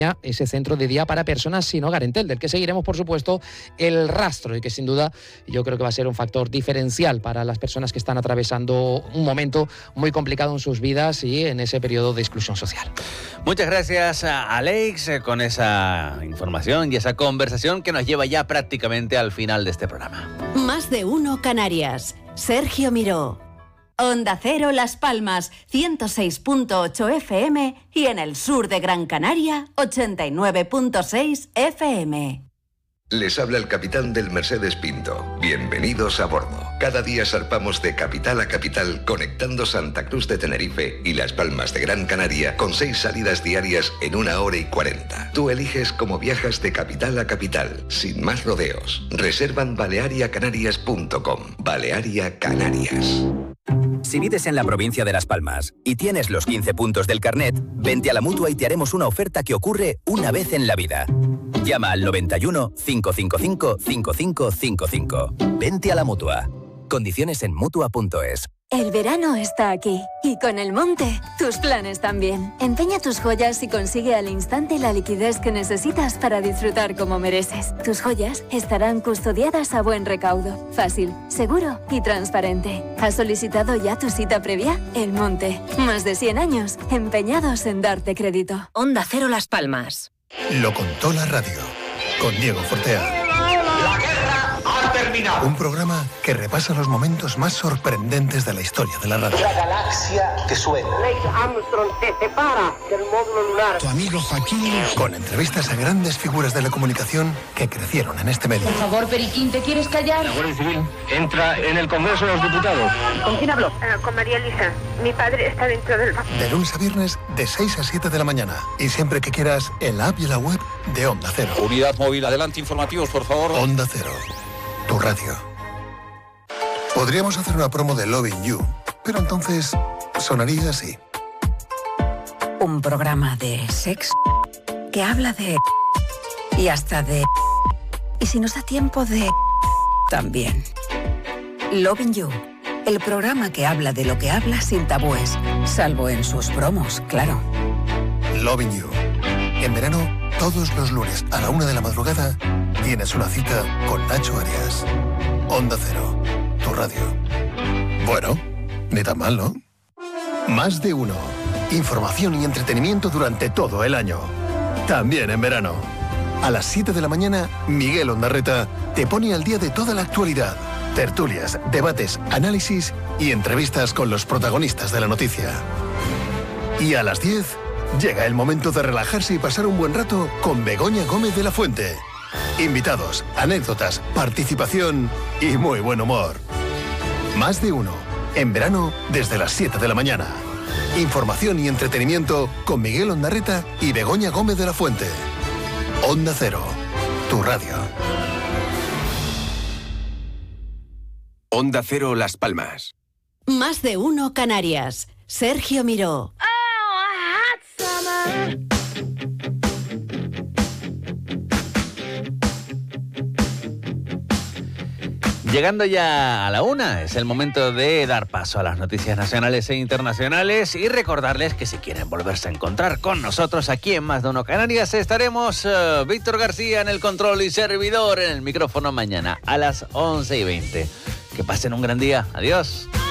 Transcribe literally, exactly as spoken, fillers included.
ese centro de día para personas sin hogar en Telde, del que seguiremos, por supuesto, el rastro y que sin duda yo creo que va a ser un factor diferencial para las personas que están atravesando un momento muy complicado en sus vidas y en ese periodo de exclusión social. Muchas gracias a Alex con esa información y esa conversación que nos lleva ya prácticamente al final de este programa. Más de uno Canarias. Sergio Miró. Onda Cero Las Palmas, ciento seis punto ocho F M y en el sur de Gran Canaria, ochenta y nueve punto seis F M. Les habla el capitán del Mercedes Pinto. Bienvenidos a bordo. Cada día zarpamos de capital a capital, conectando Santa Cruz de Tenerife y Las Palmas de Gran Canaria con seis salidas diarias en una hora y cuarenta. Tú eliges cómo viajas de capital a capital, sin más rodeos. Reserva en balearia canarias punto com. Balearia Canarias. Si vives en la provincia de Las Palmas y tienes los quince puntos del carnet, vente a la Mutua y te haremos una oferta que ocurre una vez en la vida. Llama al noventa y uno, cinco cinco cinco, cinco cinco cinco cinco. Vente a la Mutua. Condiciones en Mutua punto es. El verano está aquí y con el monte, tus planes también. Empeña tus joyas y consigue al instante la liquidez que necesitas para disfrutar como mereces. Tus joyas estarán custodiadas a buen recaudo, fácil, seguro y transparente. ¿Has solicitado ya tu cita previa? El Monte, más de cien años empeñados en darte crédito. Onda Cero Las Palmas. Lo contó la radio, con Diego Fortea. La guerra ha terminado. Un programa que repasa los momentos más sorprendentes de la historia de la radio. La galaxia que suena. Neil Armstrong se separa del módulo lunar. Tu amigo Joaquín. Con entrevistas a grandes figuras de la comunicación que crecieron en este medio. Por favor, Periquín, ¿te quieres callar? La Guardia Civil entra en el Congreso de los Diputados. ¿Con quién hablo? Uh, con María Elisa. Mi padre está dentro del... De lunes a viernes, de seis a siete de la mañana. Y siempre que quieras, en la app y la web de Onda Cero. Unidad móvil, adelante, informativos, por favor. Onda Cero, tu radio. Podríamos hacer una promo de Loving You, pero entonces sonaría así. Un programa de sexo que habla de... y hasta de... y si nos da tiempo de... también. Loving You, el programa que habla de lo que habla sin tabúes, salvo en sus promos, claro. Loving You. En verano, todos los lunes a la una de la madrugada, tienes una cita con Nacho Arias. Onda Cero, tu radio. Bueno, ni tan mal, ¿no? Más de uno. Información y entretenimiento durante todo el año. También en verano. A las siete de la mañana, Miguel Ondarreta te pone al día de toda la actualidad. Tertulias, debates, análisis y entrevistas con los protagonistas de la noticia. Y a las diez, llega el momento de relajarse y pasar un buen rato con Begoña Gómez de la Fuente. Invitados, anécdotas, participación y muy buen humor. Más de uno. En verano, desde las siete de la mañana. Información y entretenimiento con Miguel Ondarreta y Begoña Gómez de la Fuente. Onda Cero, tu radio. Onda Cero Las Palmas. Más de uno Canarias. Sergio Miró. Llegando ya a la una, es el momento de dar paso a las noticias nacionales e internacionales y recordarles que si quieren volverse a encontrar con nosotros aquí en Más de Uno Canarias, estaremos uh, Víctor García en el control y servidor en el micrófono mañana a las once y veinte. Que pasen un gran día. Adiós.